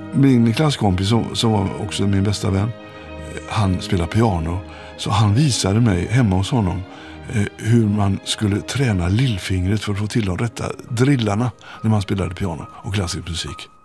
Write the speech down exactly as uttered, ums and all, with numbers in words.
Min klasskompis som, som var också min bästa vän, han spelar piano. Så han visade mig hemma hos honom eh, hur man skulle träna lillfingret för att få till de rätta drillarna när man spelade piano och klassisk musik.